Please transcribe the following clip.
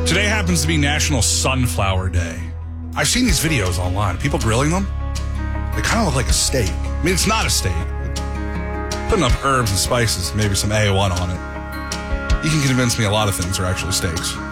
Today happens to be National Sunflower Day. I've seen these videos online. People grilling them. They kind of look like a steak. I mean, it's not a steak. Putting up herbs and spices, maybe some A1 on it. You can convince me a lot of things are actually steaks.